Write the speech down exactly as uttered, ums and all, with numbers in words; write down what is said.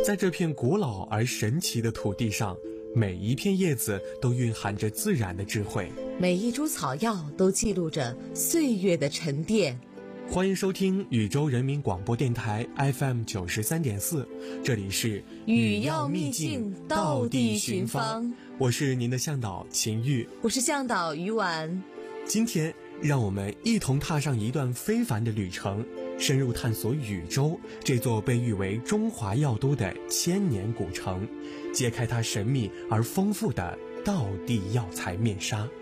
在这片古老而神奇的土地上，每一片叶子都蕴含着自然的智慧， 每一株草药都记录着岁月的沉淀。 欢迎收听禹州人民广播电台 F M 九十三点四，这里是禹药秘境，道地寻芳。 我是您的向导秦玉， 我是向导于婉。 今天让我们一同踏上一段非凡的旅程，深入探索禹州这座被誉为中华药都的千年古城，揭开它神秘而丰富的道地药材面纱。